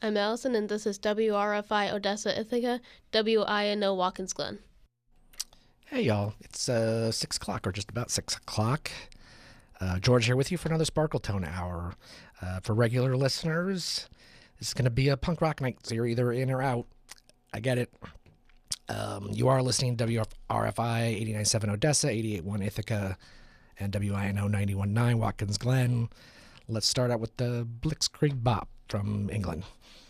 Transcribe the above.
I'm Allison, and this is WRFI Odessa, Ithaca, WINO Watkins Glen. Hey y'all, it's 6 o'clock or just about 6 o'clock. George here with you for another Sparkle Tone Hour. For regular listeners, this is going to be a punk rock night, so you're either in or out. I get it. You are listening to WRFI 89.7 Odessa, 88.1 Ithaca, and WINO 91.9 Watkins Glen. Let's start out with the Blitzkrieg Bop from England.